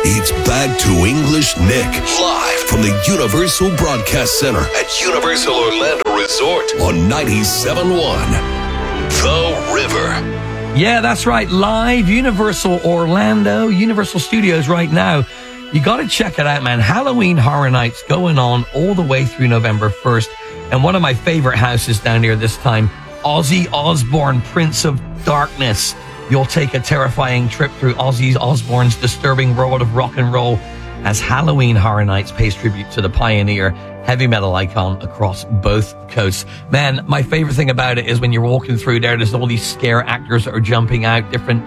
It's back to English Nick, live from the Universal Broadcast Center at Universal Orlando Resort on 97.1 The River. Yeah, that's right. Live, Universal Orlando, Universal Studios right now. You got to check it out, man. Halloween Horror Nights going on all the way through November 1st. And one of my favorite houses down here this time, Ozzy Osbourne, Prince of Darkness. You'll take a terrifying trip through Ozzy Osbourne's disturbing world of rock and roll as Halloween Horror Nights pays tribute to the pioneer heavy metal icon across both coasts. Man, my favorite thing about it is when you're walking through there's all these scare actors that are jumping out, different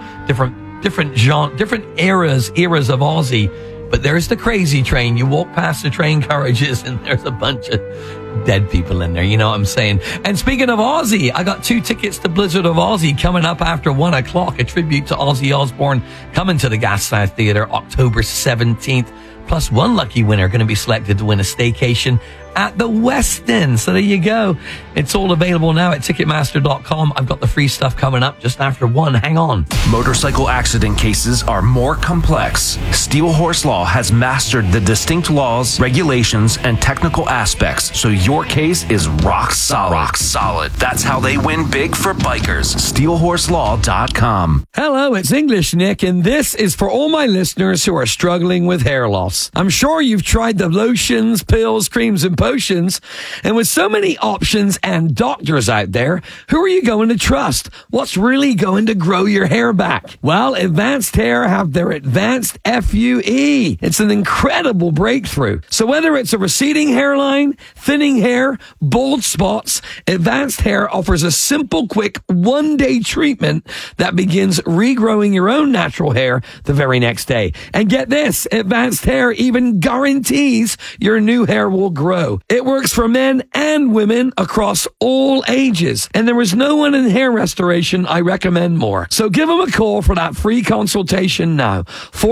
eras of Ozzy. But there's the crazy train. You walk past the train carriages and there's a bunch of dead people in there. You know what I'm saying? And speaking of Ozzy, I got 2 tickets to Blizzard of Ozzy coming up after 1 o'clock. A tribute to Ozzy Osbourne coming to the Gas South Theatre October 17th. Plus 1 lucky winner going to be selected to win a staycation at the Westin. So there you go. It's all available now at Ticketmaster.com. I've got the free stuff coming up just after 1. Hang on. Motorcycle accident cases are more complex. Steel Horse Law has mastered the distinct laws, regulations, and technical aspects, so your case is rock solid. Rock solid. That's how they win big for bikers. SteelHorseLaw.com. Hello, it's English Nick, and this is for all my listeners who are struggling with hair loss. I'm sure you've tried the lotions, pills, creams, and potions, and with so many options and doctors out there, who are you going to trust? What's really going to grow your hair back? Well, Advanced Hair have their Advanced FUE. It's an incredible breakthrough. So whether it's a receding hairline, thinning hair, bald spots, Advanced Hair offers a simple, quick, one-day treatment that begins regrowing your own natural hair the very next day. And get this, Advanced Hair even guarantees your new hair will grow. It works for men and women across all ages. And there is no one in hair restoration I recommend more. So give them a call for that free consultation now.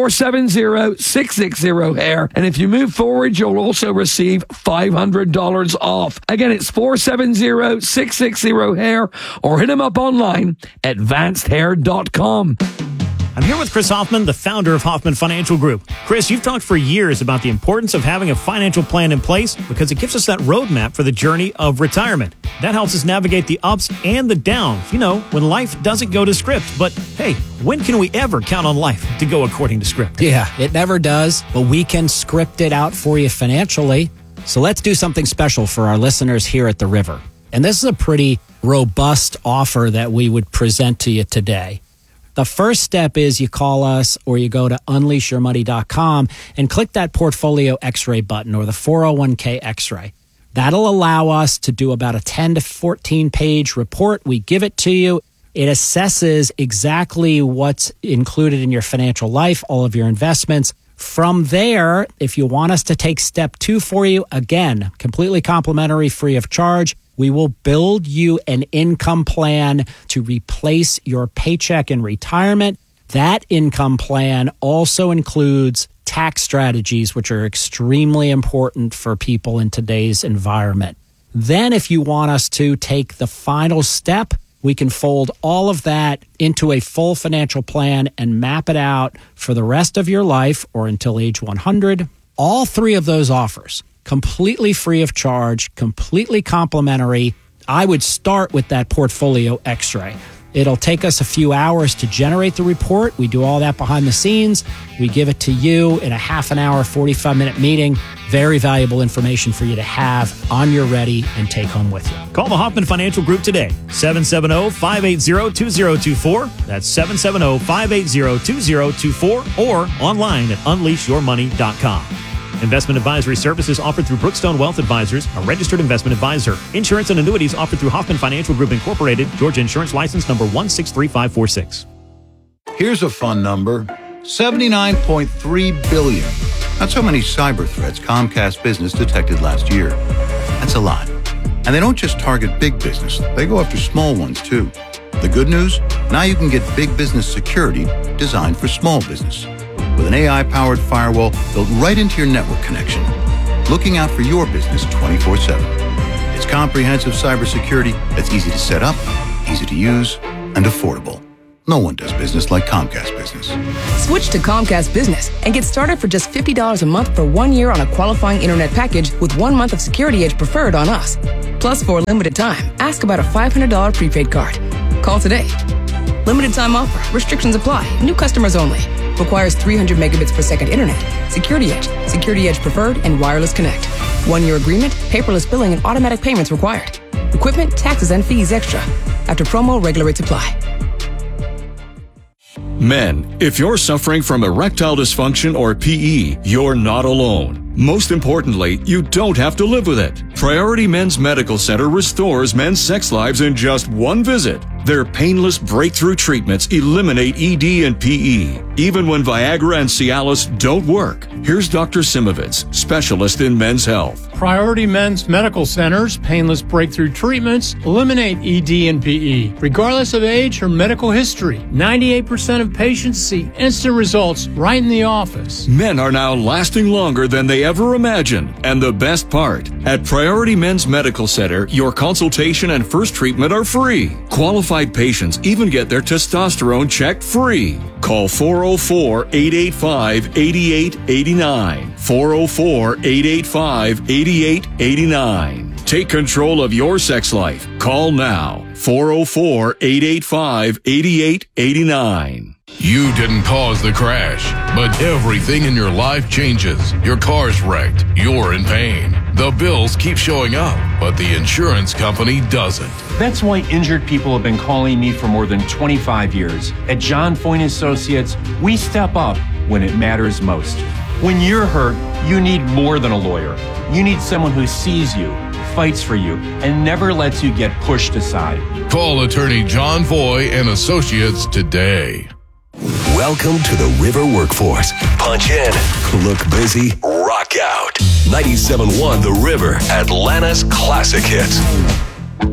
470-660-HAIR. And if you move forward, you'll also receive $500 off. Again, it's 470-660-HAIR or hit them up online at advancedhair.com. I'm here with Chris Hoffman, the founder of Hoffman Financial Group. Chris, you've talked for years about the importance of having a financial plan in place because it gives us that roadmap for the journey of retirement. That helps us navigate the ups and the downs, when life doesn't go to script. But hey, when can we ever count on life to go according to script? Yeah, it never does, but we can script it out for you financially. So let's do something special for our listeners here at the River. And this is a pretty robust offer that we would present to you today. The first step is you call us or you go to unleashyourmoney.com and click that portfolio x-ray button or the 401k x-ray. That'll allow us to do about a 10 to 14 page report. We give it to you. It assesses exactly what's included in your financial life, all of your investments. From there, if you want us to take step 2 for you, again, completely complimentary, free of charge, we will build you an income plan to replace your paycheck in retirement. That income plan also includes tax strategies, which are extremely important for people in today's environment. Then if you want us to take the final step, we can fold all of that into a full financial plan and map it out for the rest of your life or until age 100. All 3 of those offers, completely free of charge, completely complimentary. I would start with that portfolio x-ray. It'll take us a few hours to generate the report. We do all that behind the scenes. We give it to you in a half an hour, 45-minute meeting. Very valuable information for you to have on your ready and take home with you. Call the Hoffman Financial Group today, 770-580-2024. That's 770-580-2024 or online at unleashyourmoney.com. Investment advisory services offered through Brookstone Wealth Advisors, a registered investment advisor. Insurance and annuities offered through Hoffman Financial Group Incorporated, Georgia Insurance License number 163546. Here's a fun number, $79.3 billion. That's how many cyber threats Comcast Business detected last year. That's a lot. And they don't just target big business, they go after small ones too. The good news? Now you can get big business security designed for small business. With an AI-powered firewall built right into your network connection, looking out for your business 24/7. It's comprehensive cybersecurity that's easy to set up, easy to use, and affordable. No one does business like Comcast Business. Switch to Comcast Business and get started for just $50 a month for 1 year on a qualifying internet package with 1 month of Security Edge Preferred on us. Plus, for a limited time, ask about a $500 prepaid card. Call today. Limited time offer. Restrictions apply. New customers only. Requires 300 megabits per second internet. Security Edge Preferred, and Wireless Connect. 1 year agreement, paperless billing, and automatic payments required. Equipment, taxes, and fees extra. After promo, regular rates apply. Men, if you're suffering from erectile dysfunction or PE, you're not alone. Most importantly, you don't have to live with it. Priority Men's Medical Center restores men's sex lives in just one visit. Their painless breakthrough treatments eliminate ED and PE, even when Viagra and Cialis don't work. Here's Dr. Simovitz, specialist in men's health. Priority Men's Medical Center's painless breakthrough treatments eliminate ED and PE, regardless of age or medical history. 98% of patients see instant results right in the office. Men are now lasting longer than they ever imagined. And the best part, at Priority Men's Medical Center, your consultation and first treatment are free. Qualified patients even get their testosterone checked free. Call 404-885-8889. 404-885-8889. Take control of your sex life. Call now. 404-885-8889. You didn't cause the crash, but everything in your life changes. Your car's wrecked. You're in pain. The bills keep showing up, but the insurance company doesn't. That's why injured people have been calling me for more than 25 years. At John Foyne Associates, we step up when it matters most. When you're hurt, you need more than a lawyer. You need someone who sees you, fights for you, and never lets you get pushed aside. Call attorney John Foy and Associates today. Welcome to the River Workforce. Punch in, look busy, rock out. 97.1 The River, Atlanta's classic hits.